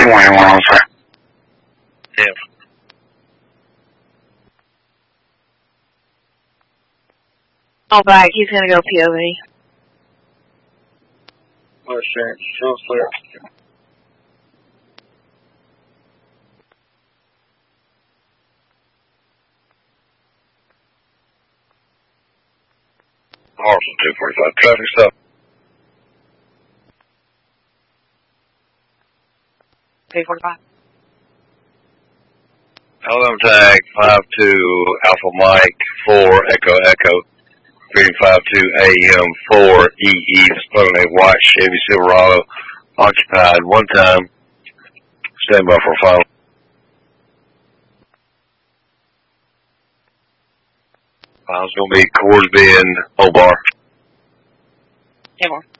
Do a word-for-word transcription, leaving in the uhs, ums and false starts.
one eight one on, sir. Yeah. All back, he's gonna go P O V. Oh, sure. Still clear. Marshall two forty-five. Traffic stop. three forty-five. Alabama tag five two Alpha Mike four Echo Echo. Reading five two A M four E E. Spotting a white Chevy Silverado. Occupied one time. Stand by for final. File's going to be Coors Bend, Obar. Ten more.